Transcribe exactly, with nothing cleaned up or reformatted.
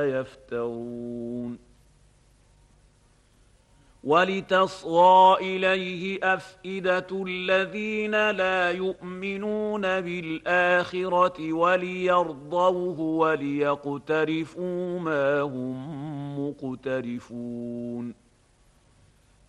يفترون ولتصغى إليه أفئدة الذين لا يؤمنون بالآخرة وليرضوه وليقترفوا ما هم مقترفون